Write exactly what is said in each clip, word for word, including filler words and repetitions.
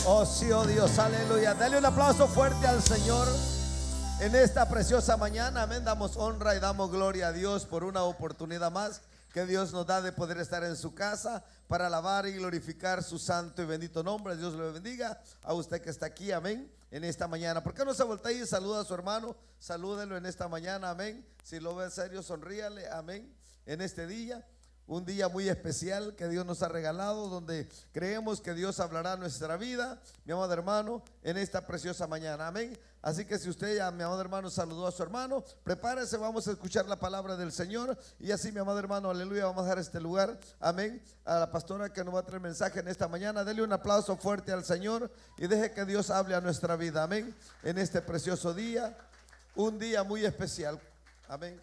Oh sí, oh Dios, aleluya. Dale un aplauso fuerte al Señor en esta preciosa mañana. Amén. Damos honra y damos gloria a Dios por una oportunidad más que Dios nos da de poder estar en su casa para alabar y glorificar su santo y bendito nombre. Dios le bendiga a usted que está aquí, amén, en esta mañana. ¿Por qué no se voltea y saluda a su hermano? Salúdelo en esta mañana, amén. Si lo ve serio, sonríale, amén, en este día. Un día muy especial que Dios nos ha regalado, donde creemos que Dios hablará a nuestra vida, mi amado hermano, en esta preciosa mañana, amén. Así que si usted ya, mi amado hermano, saludó a su hermano, prepárese, vamos a escuchar la palabra del Señor. Y así, mi amado hermano, aleluya, vamos a dar este lugar, amén, a la pastora que nos va a traer mensaje en esta mañana. Dele un aplauso fuerte al Señor y deje que Dios hable a nuestra vida, amén, en este precioso día, un día muy especial, amén.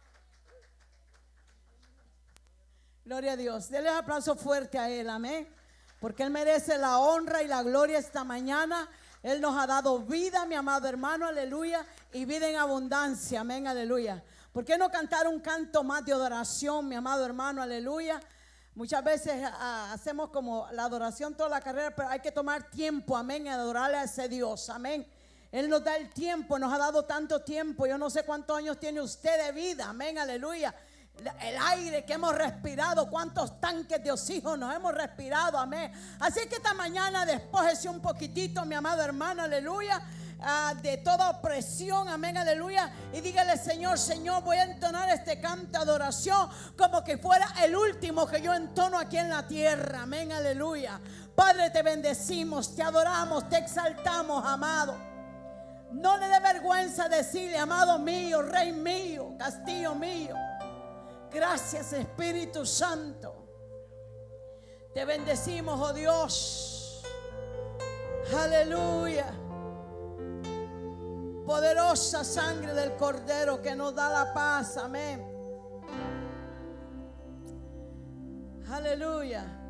Gloria a Dios. Denle un aplauso fuerte a Él, amén. Porque Él merece la honra y la gloria esta mañana. Él nos ha dado vida, mi amado hermano, aleluya, y vida en abundancia, amén, aleluya. ¿Por qué no cantar un canto más de adoración, mi amado hermano, aleluya? Muchas veces uh, hacemos como la adoración toda la carrera, pero hay que tomar tiempo, amén, y adorarle a ese Dios, amén. Él nos da el tiempo, nos ha dado tanto tiempo. Yo no sé cuántos años tiene usted de vida, amén, aleluya. El aire que hemos respirado, cuántos tanques de oxígeno hemos respirado, amén. Así que esta mañana despójese un poquitito, mi amado hermano, aleluya, uh, de toda opresión, amén, aleluya. Y dígale: Señor, Señor, voy a entonar este canto de adoración como que fuera el último que yo entono aquí en la tierra, amén, aleluya. Padre, te bendecimos, te adoramos, te exaltamos, amado. No le dé vergüenza decirle: amado mío, rey mío, castillo mío. Gracias, Espíritu Santo. Te bendecimos, oh Dios. Aleluya. Poderosa sangre del Cordero que nos da la paz. Amén. Aleluya.